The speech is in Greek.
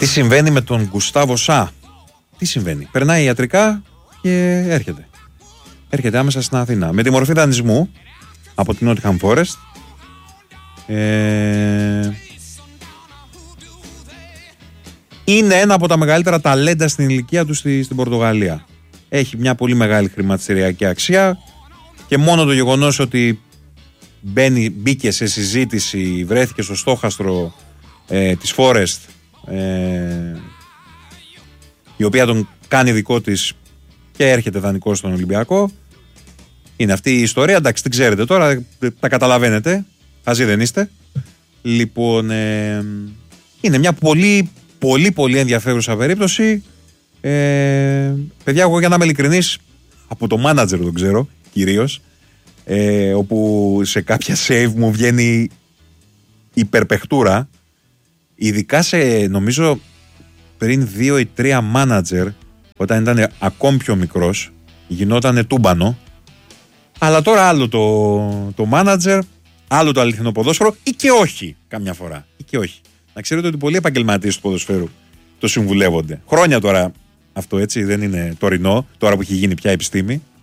Τι συμβαίνει με τον Γκουστάβο Σα? Τι συμβαίνει? Περνάει ιατρικά και έρχεται. Έρχεται άμεσα στην Αθήνα. Με τη μορφή δανεισμού από την Nottingham Forest. Είναι ένα από τα μεγαλύτερα ταλέντα στην ηλικία του στην Πορτογαλία. Έχει μια πολύ μεγάλη χρηματιστηριακή αξία και μόνο το γεγονός ότι μπήκε σε συζήτηση, βρέθηκε στο στόχαστρο της Forest, η οποία τον κάνει δικό της και έρχεται δανεικός στον Ολυμπιακό. Είναι αυτή η ιστορία, εντάξει, την ξέρετε τώρα, τα καταλαβαίνετε, χαζοί δεν είστε. Λοιπόν, είναι μια πολύ ενδιαφέρουσα περίπτωση. Παιδιά, εγώ για να είμαι ειλικρινής, από το μάνατζερ τον ξέρω κυρίως, όπου σε κάποια save μου βγαίνει υπερπαιχτούρα, ειδικά σε, νομίζω, πριν 2 ή 3 μάνατζερ, όταν ήταν ακόμη πιο μικρός, γινότανε τούμπανο. Αλλά τώρα άλλο το μάνατζερ, άλλο το αληθινό ποδόσφαιρο, ή και όχι καμιά φορά. Ή και όχι. Να ξέρετε ότι πολλοί επαγγελματίες του ποδοσφαίρου το συμβουλεύονται. Χρόνια τώρα αυτό, έτσι, δεν είναι τωρινό, τώρα που έχει γίνει πια επιστήμη.